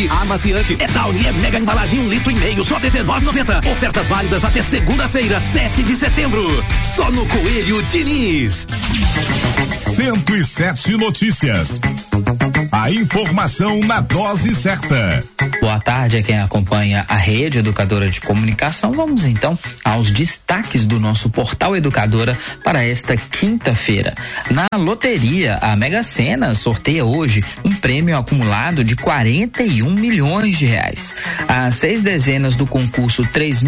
qualidade. Amaciante é Downy, é mega embalagem 1,5 litro, só R$19,90. Ofertas válidas até segunda-feira, 7 de setembro. Só no Coelho Diniz. 107 Notícias. A informação na dose certa. Boa tarde a quem acompanha a Rede Educadora de Comunicação. Vamos então aos destaques do nosso portal Educadora para esta quinta-feira. Na loteria, a Mega Sena sorteia hoje um prêmio acumulado de R$41 milhões. As 6 dezenas do concurso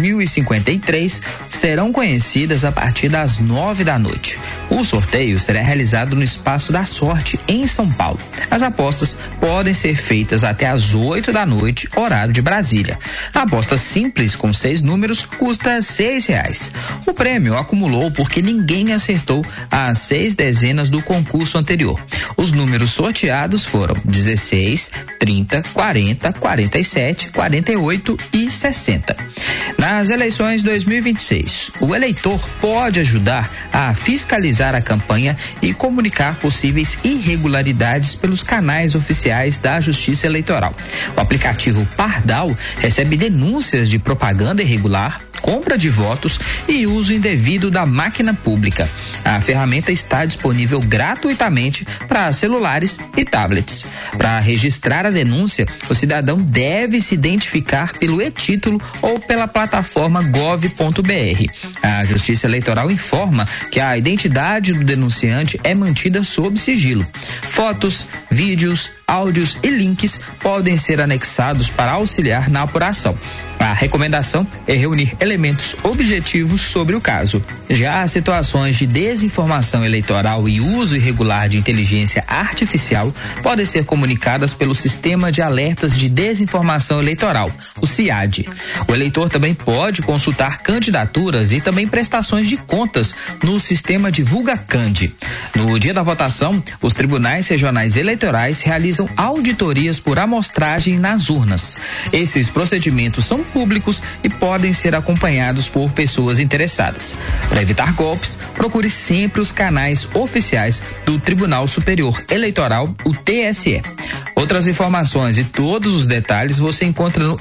3053 serão conhecidas a partir das 9 da noite. O sorteio será realizado no Espaço da Sorte, em São Paulo. As apostas podem ser feitas até às 8 da noite, horário de Brasília. A aposta simples com 6 números custa R$6. O prêmio acumulou porque ninguém acertou as 6 dezenas do concurso anterior. Os números sorteados foram 16, 30, 40, 47, 48 e 60. Nas eleições 2026, o eleitor pode ajudar a fiscalizar a campanha e comunicar possíveis irregularidades pelos canais oficiais da Justiça Eleitoral. O aplicativo Pardal recebe denúncias de propaganda irregular, compra de votos e uso indevido da máquina pública. A ferramenta está disponível gratuitamente para celulares e tablets. Para registrar a denúncia, o cidadão deve se identificar pelo e-título ou pela plataforma gov.br. A Justiça Eleitoral informa que a identidade do denunciante é mantida sob sigilo. Fotos, vídeos, áudios e links podem ser anexados para auxiliar na apuração. A recomendação é reunir elementos objetivos sobre o caso. Já as situações de desinformação eleitoral e uso irregular de inteligência artificial podem ser comunicadas pelo Sistema de Alertas de Desinformação Eleitoral, o SIAD. O eleitor também pode consultar candidaturas e também prestações de contas no sistema DivulgaCand. No dia da votação, os tribunais regionais eleitorais realizam auditorias por amostragem nas urnas. Esses procedimentos são públicos e podem ser acompanhados por pessoas interessadas. Para evitar golpes, procure sempre os canais oficiais do Tribunal Superior Eleitoral, o TSE. Outras informações e todos os detalhes você encontra no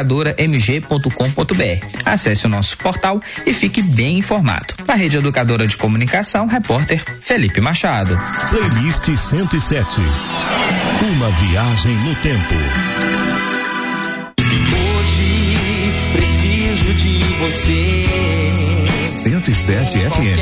educadoramg.com.br. Acesse o nosso portal e fique bem informado. Na Rede Educadora de Comunicação, repórter Felipe Machado. Playlist 107. Uma viagem no tempo. Hoje preciso de você. 107 FM.